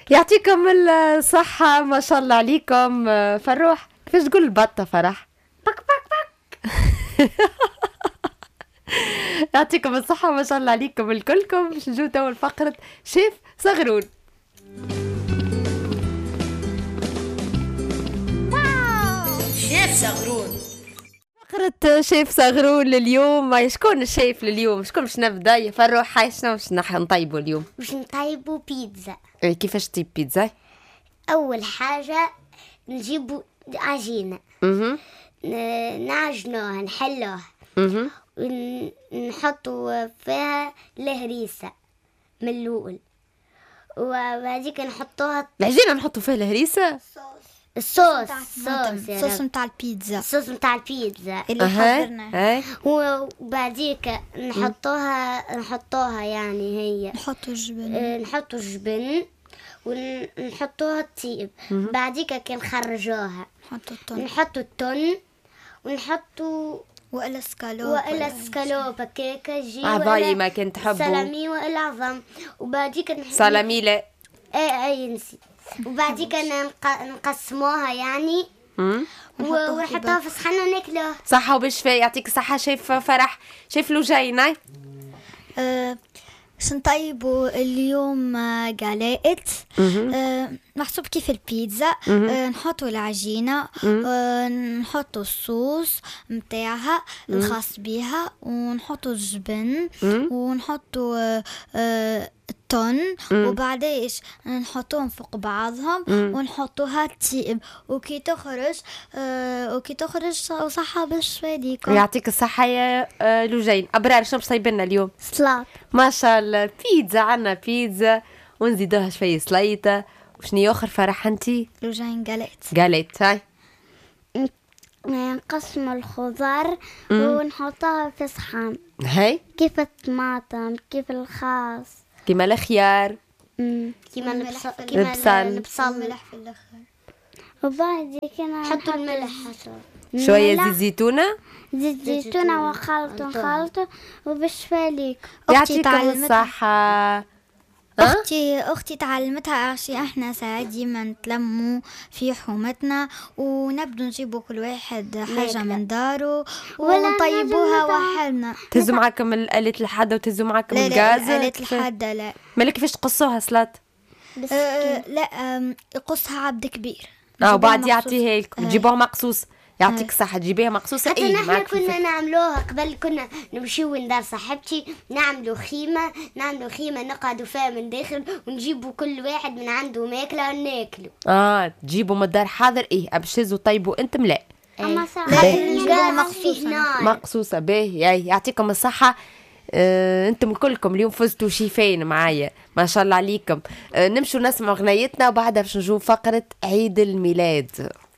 يعطيكم الصحة، ما شاء الله عليكم. فروح كيفاش تقول البطة فرح؟ بك بك بك. يعطيكم الصحة، ما شاء الله عليكم الكلكم. باش نجيو توا لفقرة شيف صغرون. شيف صغرون. فقرة شيف صغرون لليوم. شكون الشيف لليوم؟ شكون باش نبدا؟ يا فروح هاي شنو باش نطيبوا اليوم؟ باش نطيبوا بيتزا. كيفاش تطيب بيتزا؟ اول حاجه نجيبوا عجينه، نعجنوها نحلوها، ونحطوا فيها الهريسه من الاول، وبعديك نحطوها العجينة نحطوا فيها الهريسة. الصوص نتاع البيتزا، الصوص نتاع البيتزا اللي حضرناه. وبعديك نحطوها يعني هي نحطوا الجبن ونحطوها تطيب. بعديك كي نخرجوها نحطوا التون ونحطوا وإلا سكالوب هكاكا يجي عظايمة كنت تحبوا سلامي وإلا عظم. وبعديك سلامي لا اي نسيت. وبعديك نقسموها يعني ونحطوها في صحن وناكلوها. صحة وبالشفاء. يعطيك الصحة شيف فرح. شيف لوجينا باش نطيبوا اليوم قلائت محسوب كيف البيتزا. نحطوا العجينة، نحطوا الصوص متاعها الخاص بيها، ونحطوا الجبن، ونحطوا التون، وبعديش نحطوهم فوق بعضهم ونحطوها تطيب. وكي تخرج صحة بالشفا ليكم. يعطيك الصحة يا لوجين. أبرار شنو باش طيبنا اليوم؟ سلطة. ما شاء الله. بيتزا، عنا بيتزا ونزيدوها شوية سليطة. وشني آخر فرح انتي؟ لوجين قالت هاي نقسم الخضار ونحطها في صحن هاي كيف الطماطم، كيف الخاص، كيما الخيار، كيما البصل، ملح في الاخر. وبعد كنا نحطوا الملح، شوية زيت زيتونة، زيت زيتونة وخلطوا وبالشفا ليك. يعطيكم الصحة. أختي تعلمتها عشان احنا ساعات ديما نتلموا في حومتنا ونبدو نجيبوا كل واحد حاجة من داره ونطيبوها وحدنا. تهزوا معاكم الآلة الحادة وتهزوا معاكم الغاز؟ لا الآلة الحادة لا. مالك كيفاش تقصوها سلات؟ لا يقصها عبد كبير وبعد يعطيها لكم تجيبوها مقصوص. يعطيك الصحة تجيبيها مقصوصة. حتى نحن كنا نعملوها قبل. كنا نمشيو لدار صاحبتي نعملوا خيمة نقعدوا فيها من داخل ونجيبوا كل واحد من عنده ماكلة وناكلوا. تجيبوا من الدار حاضر باش تهزوا طيبوا انتم لا. اما مقصوصة باهي. يعطيكم الصحة. انتم كلكم اليوم فزتوا شيفين معايا ما شاء الله عليكم. نمشوا نسمعوا غنيتنا وبعدها باش نجوا فقرة عيد الميلاد.